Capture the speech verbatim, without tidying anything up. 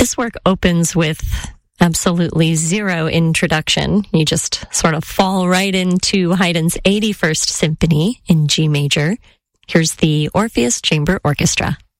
This work opens with absolutely zero introduction. You just sort of fall right into Haydn's eighty-first Symphony in G major. Here's the Orpheus Chamber Orchestra.